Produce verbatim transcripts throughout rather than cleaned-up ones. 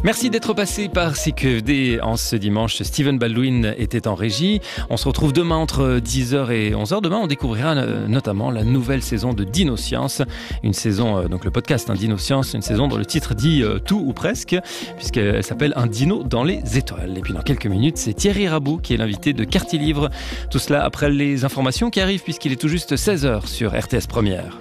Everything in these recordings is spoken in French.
Merci d'être passé par C Q F D en ce dimanche. Steven Baldwin était en régie. On se retrouve demain entre dix heures et onze heures. Demain, on découvrira notamment la nouvelle saison de DinoScience. Une saison, donc le podcast hein, DinoScience, une saison dont le titre dit euh, tout ou presque, puisqu'elle s'appelle Un dino dans les étoiles. Et puis dans quelques minutes, c'est Thierry Rabou qui est l'invité de Quartier Livre. Tout cela après les informations qui arrivent, puisqu'il est tout juste seize heures sur R T S Première.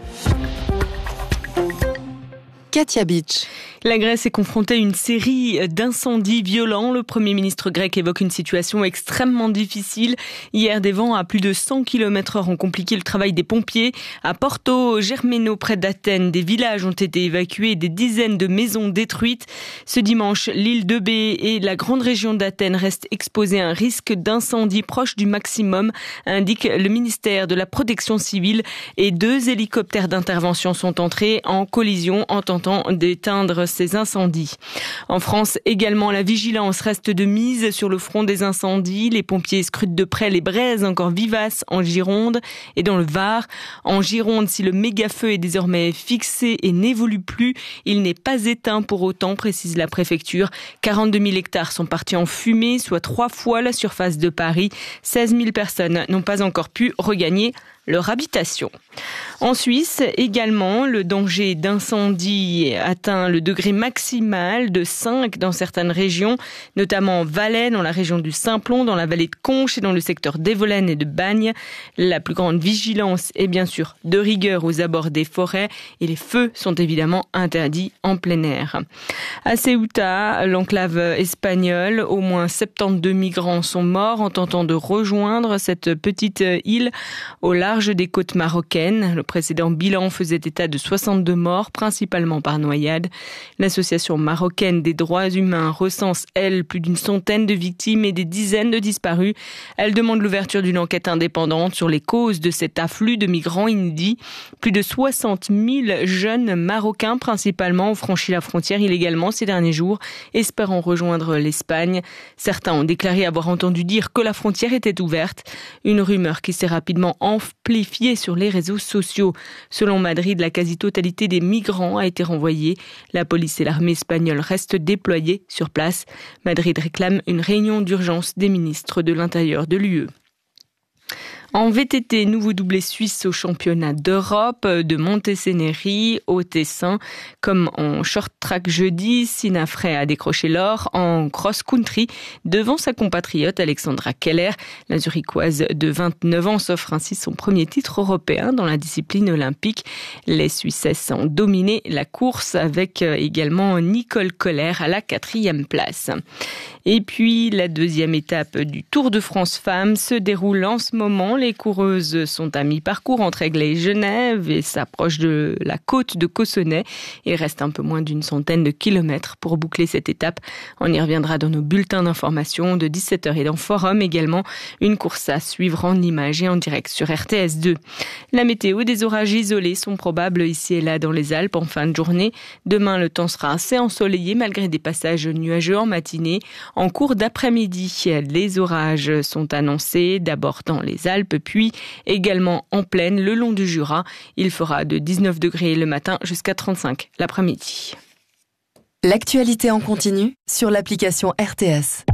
Katia Beach. La Grèce est confrontée à une série d'incendies violents. Le Premier ministre grec évoque une situation extrêmement difficile. Hier, des vents à plus de cent kilomètres heure ont compliqué le travail des pompiers. À Porto Germeno, près d'Athènes, des villages ont été évacués et des dizaines de maisons détruites. Ce dimanche, l'île d'Eubée et la grande région d'Athènes restent exposées à un risque d'incendie proche du maximum, indique le ministère de la Protection civile. Et deux hélicoptères d'intervention sont entrés en collision en tentant d'éteindre ces incendies. En France également, la vigilance reste de mise sur le front des incendies. Les pompiers scrutent de près les braises encore vivaces en Gironde et dans le Var. En Gironde, si le méga-feu est désormais fixé et n'évolue plus, il n'est pas éteint pour autant, précise la préfecture. quarante-deux mille hectares sont partis en fumée, soit trois fois la surface de Paris. seize mille personnes n'ont pas encore pu regagner leur habitation. En Suisse, également, le danger d'incendie atteint le degré maximal de cinq dans certaines régions, notamment en Valais, dans la région du Simplon, dans la vallée de Conches et dans le secteur d'Evolène et de Bagne. La plus grande vigilance est bien sûr de rigueur aux abords des forêts et les feux sont évidemment interdits en plein air. À Ceuta, l'enclave espagnole, au moins soixante-douze migrants sont morts en tentant de rejoindre cette petite île au large des côtes marocaines. Le précédent bilan faisait état de soixante-deux morts, principalement par noyade. L'association marocaine des droits humains recense, elle, plus d'une centaine de victimes et des dizaines de disparus. Elle demande l'ouverture d'une enquête indépendante sur les causes de cet afflux de migrants inédits. Plus de soixante mille jeunes marocains, principalement, ont franchi la frontière illégalement ces derniers jours, espérant rejoindre l'Espagne. Certains ont déclaré avoir entendu dire que la frontière était ouverte. Une rumeur qui s'est rapidement amplifiée sur les réseaux sociaux. Selon Madrid, la quasi-totalité des migrants a été renvoyée. La police et l'armée espagnole restent déployées sur place. Madrid réclame une réunion d'urgence des ministres de l'Intérieur de l'U E. En V T T, nouveau doublé suisse au championnat d'Europe de Monteceneri au Tessin. Comme en short track jeudi, Sina Frey a décroché l'or en cross-country devant sa compatriote Alexandra Keller. La Zurichoise de vingt-neuf ans s'offre ainsi son premier titre européen dans la discipline olympique. Les Suissesses ont dominé la course avec également Nicole Koller à la quatrième place. Et puis, la deuxième étape du Tour de France Femmes se déroule en ce moment. Les coureuses sont à mi-parcours entre Aigle et Genève et s'approchent de la côte de Cossonay. Il reste un peu moins d'une centaine de kilomètres pour boucler cette étape. On y reviendra dans nos bulletins d'information de dix-sept heures et dans Forum également. Une course à suivre en images et en direct sur R T S deux. La météo, des orages isolés sont probables ici et là dans les Alpes en fin de journée. Demain, le temps sera assez ensoleillé malgré des passages nuageux en matinée. En cours d'après-midi, les orages sont annoncés d'abord dans les Alpes, puis également en plaine le long du Jura. Il fera de dix-neuf degrés le matin jusqu'à trente-cinq l'après-midi. L'actualité en continu sur l'application R T S.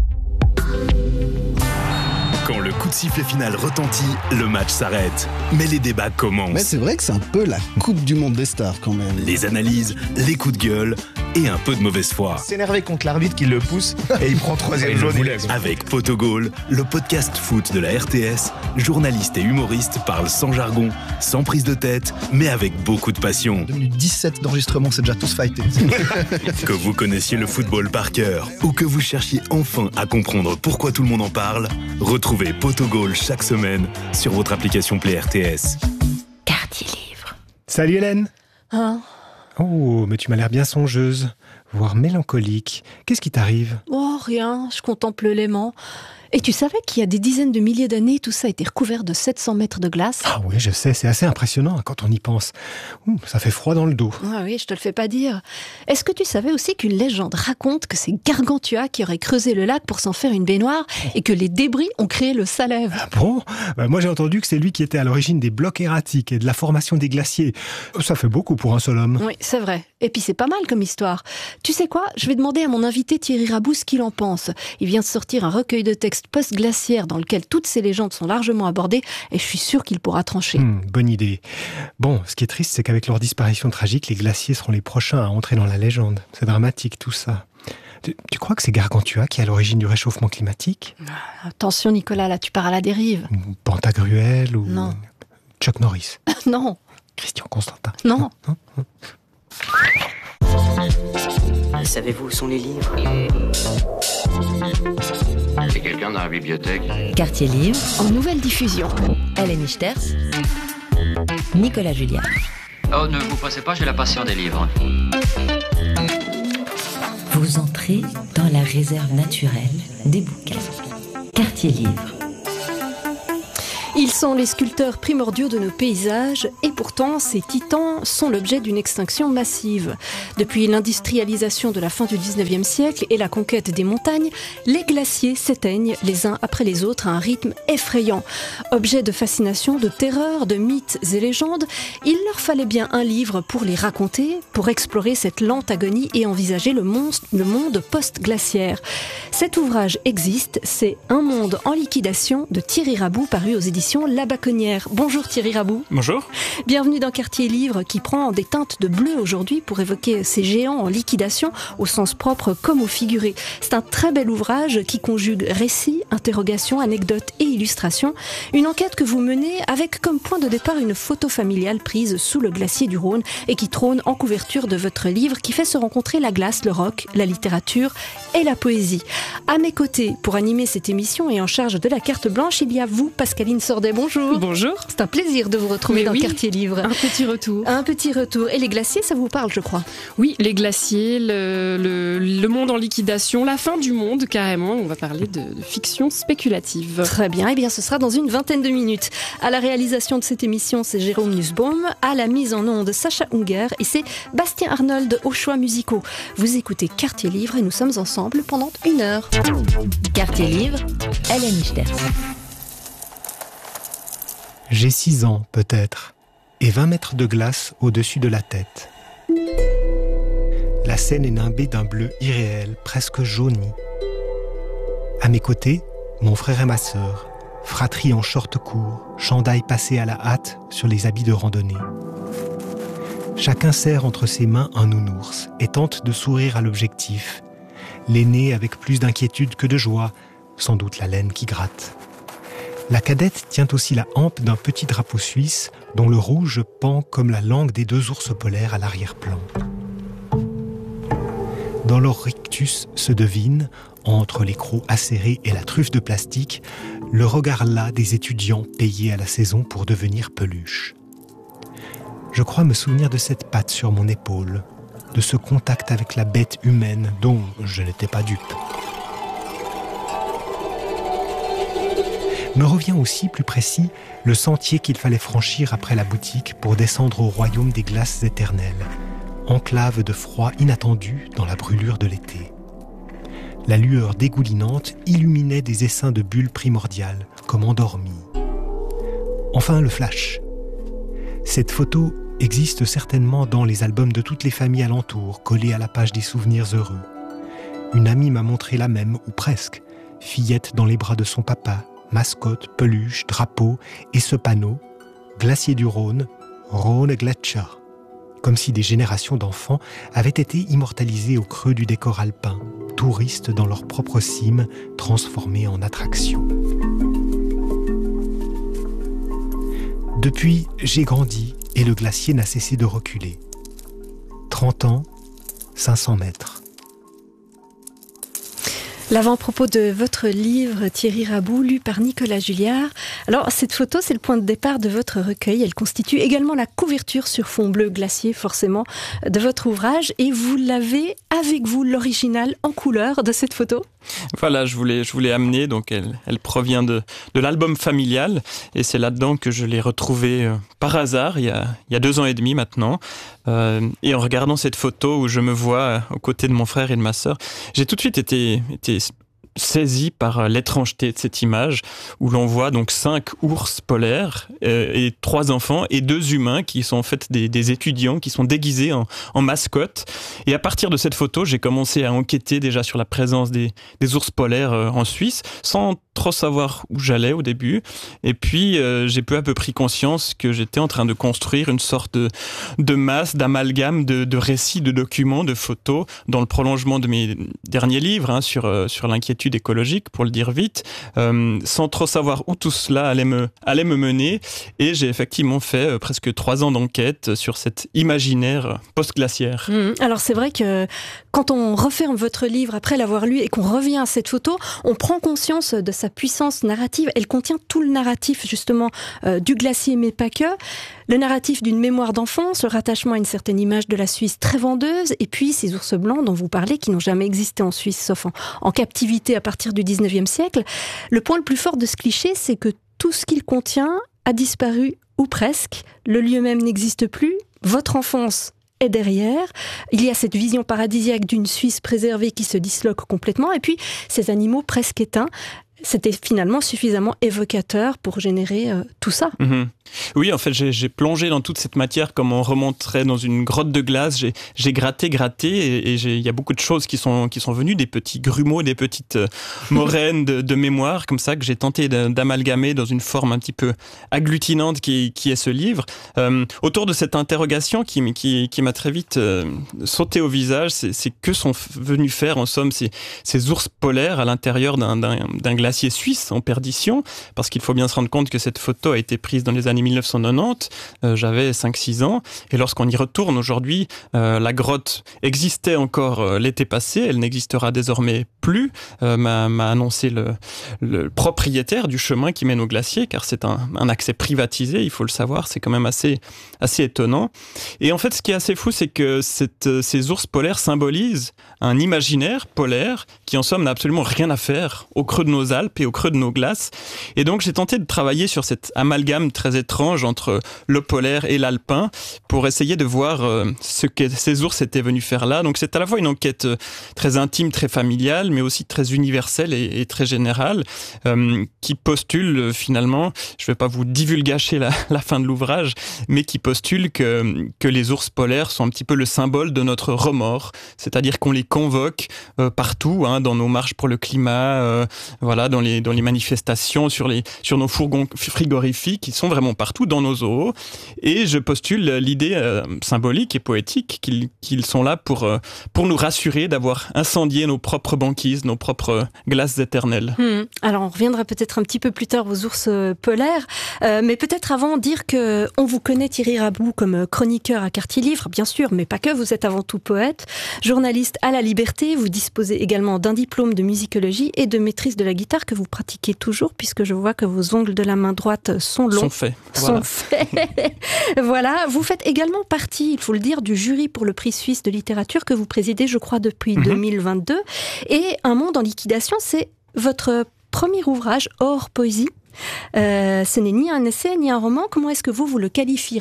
Quand le coup de sifflet final retentit, le match s'arrête. Mais les débats commencent. Mais c'est vrai que c'est un peu la Coupe du Monde des stars quand même. Les analyses, les coups de gueule et un peu de mauvaise foi. S'énerver contre l'arbitre qui le pousse et il prend troisième jaune. Avec Potogol, le podcast foot de la R T S, journalistes et humoristes parlent sans jargon, sans prise de tête, mais avec beaucoup de passion. deux minutes dix-sept d'enregistrement, c'est déjà tous fighté. Que vous connaissiez le football par cœur ou que vous cherchiez enfin à comprendre pourquoi tout le monde en parle, retrouvez Potogol chaque semaine sur votre application Play R T S. Quartier Livre. Salut Hélène. Hein ? Oh, mais tu m'as l'air bien songeuse, voire mélancolique. Qu'est-ce qui t'arrive ? Oh, rien, je contemple l'aimant. Et tu savais qu'il y a des dizaines de milliers d'années, tout ça a été recouvert de sept cents mètres de glace? Ah oui, je sais, c'est assez impressionnant quand on y pense. Ouh, ça fait froid dans le dos. Ah oui, je te le fais pas dire. Est-ce que tu savais aussi qu'une légende raconte que c'est Gargantua qui aurait creusé le lac pour s'en faire une baignoire et que les débris ont créé le Salève? Ah bon? Bah, moi j'ai entendu que c'est lui qui était à l'origine des blocs erratiques et de la formation des glaciers. Ça fait beaucoup pour un seul homme. Oui, c'est vrai. Et puis c'est pas mal comme histoire. Tu sais quoi? Je vais demander à mon invité Thierry Rabou ce qu'il en pense. Il vient de sortir un recueil de textes post-glaciaires dans lequel toutes ces légendes sont largement abordées et je suis sûre qu'il pourra trancher. Mmh, bonne idée. Bon, ce qui est triste, c'est qu'avec leur disparition tragique, les glaciers seront les prochains à entrer dans la légende. C'est dramatique tout ça. Tu, tu crois que c'est Gargantua qui est à l'origine du réchauffement climatique? Attention Nicolas, là tu pars à la dérive. Ou Pantagruel ou Non. Chuck Norris? Non. Christian Constantin? Non. Non, non. Savez-vous où sont les livres? C'est quelqu'un dans la bibliothèque? Quartier Livre, en nouvelle diffusion. Hélène Ichters, Nicolas Julliard. Oh, ne vous pressez pas, j'ai la passion des livres. Vous entrez dans la réserve naturelle des bouquins. Quartier Livre. Ils sont les sculpteurs primordiaux de nos paysages et pourtant ces titans sont l'objet d'une extinction massive. Depuis l'industrialisation de la fin du dix-neuvième siècle et la conquête des montagnes, les glaciers s'éteignent les uns après les autres à un rythme effrayant. Objet de fascination, de terreur, de mythes et légendes, il leur fallait bien un livre pour les raconter, pour explorer cette lente agonie et envisager le monde, le monde post-glaciaire. Cet ouvrage existe, c'est Un monde en liquidation de Thierry Rabou, paru aux éditions La Baconnière. Bonjour Thierry Rabou. Bonjour. Bienvenue dans Quartier Livre qui prend des teintes de bleu aujourd'hui pour évoquer ces géants en liquidation au sens propre comme au figuré. C'est un très bel ouvrage qui conjugue récits, interrogations, anecdotes et illustrations. Une enquête que vous menez avec comme point de départ une photo familiale prise sous le glacier du Rhône et qui trône en couverture de votre livre qui fait se rencontrer la glace, le rock, la littérature et la poésie. À mes côtés, pour animer cette émission et en charge de la carte blanche, il y a vous, Pascaline Sordet. Bonjour. Bonjour. C'est un plaisir de vous retrouver Mais dans oui, Quartier Livre. Un petit retour. Un petit retour. Et les glaciers, ça vous parle, je crois? Oui, les glaciers, le, le, le monde en liquidation, la fin du monde, carrément. On va parler de, de fiction spéculative. Très bien. Eh bien, ce sera dans une vingtaine de minutes. À la réalisation de cette émission, c'est Jérôme Nussbaum. À la mise en onde, Sacha Unger. Et c'est Bastien Arnold aux choix musicaux. Vous écoutez Quartier Livre et nous sommes ensemble pendant une heure. Quartier Livre, Hélène Ichters. J'ai six ans, peut-être, et vingt mètres de glace au-dessus de la tête. La Seine est nimbée d'un bleu irréel, presque jauni. À mes côtés, mon frère et ma sœur, fratrie en short court, chandail passé à la hâte sur les habits de randonnée. Chacun serre entre ses mains un nounours et tente de sourire à l'objectif. L'aîné avec plus d'inquiétude que de joie, sans doute la laine qui gratte. La cadette tient aussi la hampe d'un petit drapeau suisse dont le rouge pend comme la langue des deux ours polaires à l'arrière-plan. Dans leur rictus se devine, entre les crocs acérés et la truffe de plastique, le regard las des étudiants payés à la saison pour devenir peluche. Je crois me souvenir de cette patte sur mon épaule, de ce contact avec la bête humaine dont je n'étais pas dupe. Me revient aussi, plus précis, le sentier qu'il fallait franchir après la boutique pour descendre au royaume des glaces éternelles, enclave de froid inattendu dans la brûlure de l'été. La lueur dégoulinante illuminait des essaims de bulles primordiales, comme endormies. Enfin, le flash. Cette photo existe certainement dans les albums de toutes les familles alentours, collés à la page des souvenirs heureux. Une amie m'a montré la même, ou presque, fillette dans les bras de son papa, mascotte, peluche, drapeau, et ce panneau, glacier du Rhône, Rhône Gletscher. Comme si des générations d'enfants avaient été immortalisés au creux du décor alpin, touristes dans leur propre cime, transformés en attraction. Depuis, j'ai grandi et le glacier n'a cessé de reculer. trente ans, cinq cents mètres. L'avant-propos de votre livre, Thierry Rabou, lu par Nicolas Julliard. Alors, cette photo, c'est le point de départ de votre recueil. Elle constitue également la couverture sur fond bleu glacier, forcément, de votre ouvrage. Et vous l'avez avec vous, l'original en couleur de cette photo ? Voilà, je voulais, je voulais amener, donc elle, elle provient de, de l'album familial, et c'est là-dedans que je l'ai retrouvée euh, par hasard, il y a, il y a deux ans et demi maintenant. Euh, et en regardant cette photo où je me vois euh, aux côtés de mon frère et de ma sœur, j'ai tout de suite été, été saisi par l'étrangeté de cette image où l'on voit donc cinq ours polaires euh, et trois enfants et deux humains qui sont en fait des, des étudiants qui sont déguisés en, en mascottes. Et à partir de cette photo, j'ai commencé à enquêter déjà sur la présence des, des ours polaires euh, en Suisse sans trop savoir où j'allais au début. Et puis euh, j'ai peu à peu pris conscience que j'étais en train de construire une sorte de, de masse, d'amalgame de, de récits, de documents, de photos dans le prolongement de mes derniers livres hein, sur, euh, sur l'inquiétude écologique, pour le dire vite, euh, sans trop savoir où tout cela allait me, allait me mener. Et j'ai effectivement fait euh, presque trois ans d'enquête sur cet imaginaire post-glaciaire. Mmh. Alors c'est vrai que quand on referme votre livre après l'avoir lu et qu'on revient à cette photo, on prend conscience de sa puissance narrative. Elle contient tout le narratif justement euh, du glacier, mais pas que. Le narratif d'une mémoire d'enfance, le rattachement à une certaine image de la Suisse très vendeuse, et puis ces ours blancs dont vous parlez qui n'ont jamais existé en Suisse, sauf en, en captivité à partir du dix-neuvième siècle. Le point le plus fort de ce cliché, c'est que tout ce qu'il contient a disparu, ou presque. Le lieu même n'existe plus. Votre enfance est derrière. Il y a cette vision paradisiaque d'une Suisse préservée qui se disloque complètement, et puis ces animaux presque éteints. C'était finalement suffisamment évocateur pour générer euh, tout ça. Mmh. Oui, en fait, j'ai, j'ai plongé dans toute cette matière comme on remonterait dans une grotte de glace. J'ai, j'ai gratté, gratté, et, et j'ai, il y a beaucoup de choses qui sont, qui sont venues, des petits grumeaux, des petites euh, moraines de, de mémoire, comme ça, que j'ai tenté d'amalgamer dans une forme un petit peu agglutinante qui, qui est ce livre. Euh, autour de cette interrogation qui, qui, qui m'a très vite euh, sauté au visage, c'est, c'est que sont venus faire, en somme, ces, ces ours polaires à l'intérieur d'un, d'un, d'un glacier suisse en perdition, parce qu'il faut bien se rendre compte que cette photo a été prise dans les années mille neuf cent quatre-vingt-dix, euh, j'avais cinq six ans, et lorsqu'on y retourne aujourd'hui, euh, la grotte existait encore euh, l'été passé, elle n'existera désormais plus, euh, m'a, m'a annoncé le, le propriétaire du chemin qui mène au glacier, car c'est un, un accès privatisé, il faut le savoir, c'est quand même assez, assez étonnant. Et en fait, ce qui est assez fou, c'est que cette, ces ours polaires symbolisent un imaginaire polaire qui, en somme, n'a absolument rien à faire au creux de nos Alpes et au creux de nos glaces. Et donc, j'ai tenté de travailler sur cet amalgame très étrange entre le polaire et l'alpin pour essayer de voir euh, ce que ces ours étaient venus faire là. Donc, c'est à la fois une enquête euh, très intime, très familiale, mais aussi très universelle et, et très générale, euh, qui postule euh, finalement, je ne vais pas vous divulgacher la, la fin de l'ouvrage, mais qui postule que, que les ours polaires sont un petit peu le symbole de notre remords, c'est-à-dire qu'on les convoque euh, partout, hein, dans nos marches pour le climat, euh, voilà, dans les, dans les manifestations, sur, les, sur nos fourgons frigorifiques, qui sont vraiment partout dans nos zoos. Et je postule l'idée euh, symbolique et poétique qu'ils, qu'ils sont là pour, euh, pour nous rassurer d'avoir incendié nos propres banquises, nos propres glaces éternelles. Mmh. Alors on reviendra peut-être un petit peu plus tard aux ours polaires, euh, mais peut-être avant dire que on vous connaît Thierry Rabou comme chroniqueur à Quartier Livre, bien sûr, mais pas que, vous êtes avant tout poète, journaliste à La Liberté, vous disposez également d'un diplôme de musicologie et de maîtrise de la guitare que vous pratiquez toujours, puisque je vois que vos ongles de la main droite sont longs. Sont faits. Voilà. Sont faits. Voilà. Vous faites également partie, il faut le dire, du jury pour le prix suisse de littérature que vous présidez, je crois, depuis mmh. deux mille vingt-deux. Et Un monde en liquidation, c'est votre premier ouvrage hors poésie. Euh, ce n'est ni un essai, ni un roman. Comment est-ce que vous, vous le qualifieriez ?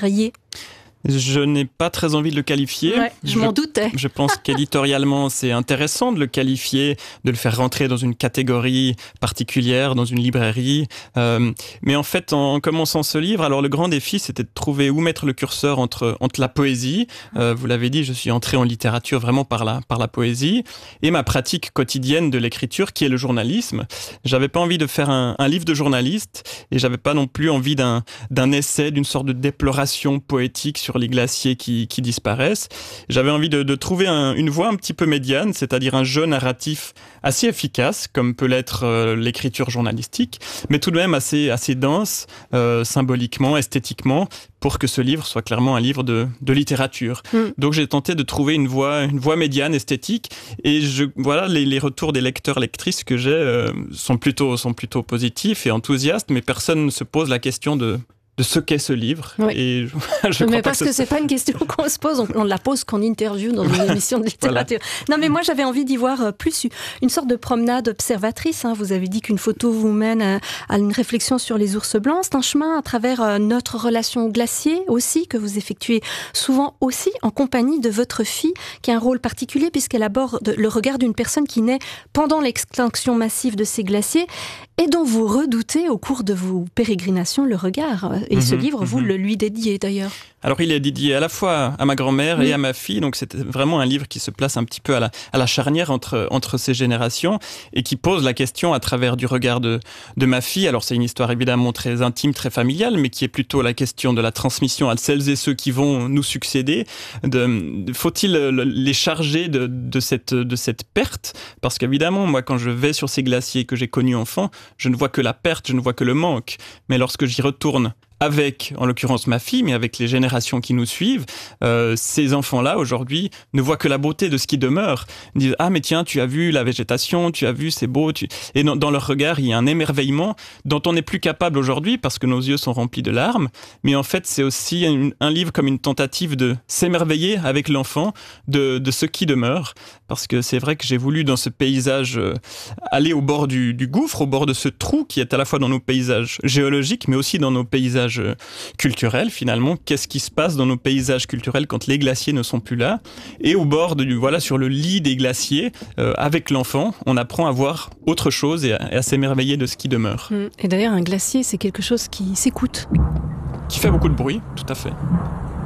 Je n'ai pas très envie de le qualifier. Ouais, je, je m'en doutais. Je pense qu'éditorialement, c'est intéressant de le qualifier, de le faire rentrer dans une catégorie particulière, dans une librairie. Euh, mais en fait, en commençant ce livre, alors le grand défi, c'était de trouver où mettre le curseur entre, entre la poésie. Euh, vous l'avez dit, je suis entré en littérature vraiment par la, par la poésie, et ma pratique quotidienne de l'écriture, qui est le journalisme. J'avais pas envie de faire un, un livre de journaliste, et j'avais pas non plus envie d'un, d'un essai, d'une sorte de déploration poétique sur les glaciers qui, qui disparaissent. J'avais envie de, de trouver un, une voie un petit peu médiane, c'est-à-dire un jeu narratif assez efficace, comme peut l'être euh, l'écriture journalistique, mais tout de même assez, assez dense, euh, symboliquement, esthétiquement, pour que ce livre soit clairement un livre de, de littérature. Mm. Donc j'ai tenté de trouver une voie, une voie médiane, esthétique, et je, voilà, les, les retours des lecteurs, lectrices que j'ai euh, sont plutôt, sont plutôt positifs et enthousiastes, mais personne ne se pose la question de de ce qu'est ce livre. Oui. Et je, je mais crois parce pas que, que c'est pas une question qu'on se pose, on, on la pose qu'en interview dans une émission de littérature. Voilà. Non, mais moi j'avais envie d'y voir plus une sorte de promenade observatrice. Hein. Vous avez dit qu'une photo vous mène à, à une réflexion sur les ours blancs. C'est un chemin à travers notre relation au glacier aussi, que vous effectuez souvent aussi en compagnie de votre fille, qui a un rôle particulier puisqu'elle aborde le regard d'une personne qui naît pendant l'extinction massive de ces glaciers et dont vous redoutez au cours de vos pérégrinations le regard. Et mmh, ce livre, vous mmh. le lui dédiez d'ailleurs. Alors il est dédié à la fois à ma grand-mère mmh. et à ma fille, donc c'est vraiment un livre qui se place un petit peu à la, à la charnière entre, entre ces générations et qui pose la question à travers du regard de, de ma fille. Alors c'est une histoire évidemment très intime, très familiale, mais qui est plutôt la question de la transmission à celles et ceux qui vont nous succéder. De, faut-il les charger de, de, cette, de cette perte ? Parce qu'évidemment, moi quand je vais sur ces glaciers que j'ai connus enfant, je ne vois que la perte, je ne vois que le manque. Mais lorsque j'y retourne avec, en l'occurrence ma fille, mais avec les générations qui nous suivent, euh, ces enfants-là, aujourd'hui, ne voient que la beauté de ce qui demeure. Ils disent « Ah, mais tiens, tu as vu la végétation, tu as vu, c'est beau. Tu... » Et dans, dans leur regard, il y a un émerveillement dont on n'est plus capable aujourd'hui parce que nos yeux sont remplis de larmes. Mais en fait, c'est aussi un, un livre comme une tentative de s'émerveiller avec l'enfant de, de ce qui demeure. Parce que c'est vrai que j'ai voulu, dans ce paysage, euh, aller au bord du, du gouffre, au bord de ce trou qui est à la fois dans nos paysages géologiques, mais aussi dans nos paysages culturels, finalement. Qu'est-ce qui se passe dans nos paysages culturels quand les glaciers ne sont plus là ? Et au bord, de, voilà, sur le lit des glaciers, euh, avec l'enfant, on apprend à voir autre chose et à, et à s'émerveiller de ce qui demeure. Et d'ailleurs, un glacier, c'est quelque chose qui s'écoute. Qui fait beaucoup de bruit, tout à fait.